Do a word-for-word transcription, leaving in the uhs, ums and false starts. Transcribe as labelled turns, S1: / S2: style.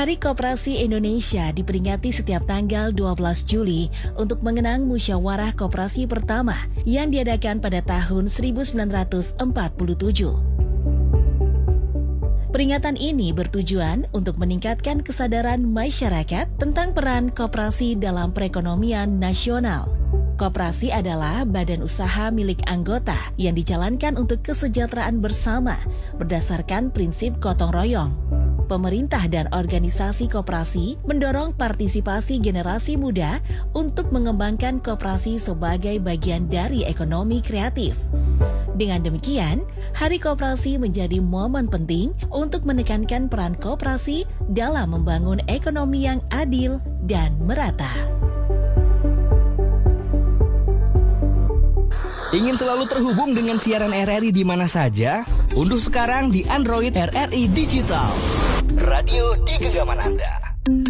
S1: Hari Koperasi Indonesia diperingati setiap tanggal dua belas Juli untuk mengenang musyawarah koperasi pertama yang diadakan pada tahun seribu sembilan ratus empat puluh tujuh. Peringatan ini bertujuan untuk meningkatkan kesadaran masyarakat tentang peran koperasi dalam perekonomian nasional. Koperasi adalah badan usaha milik anggota yang dijalankan untuk kesejahteraan bersama berdasarkan prinsip gotong royong. Pemerintah dan organisasi koperasi mendorong partisipasi generasi muda untuk mengembangkan koperasi sebagai bagian dari ekonomi kreatif. Dengan demikian, Hari Koperasi menjadi momen penting untuk menekankan peran koperasi dalam membangun ekonomi yang adil dan merata.
S2: Ingin selalu terhubung dengan siaran R R I di mana saja? Unduh sekarang di Android R R I Digital. Radio di genggaman Anda.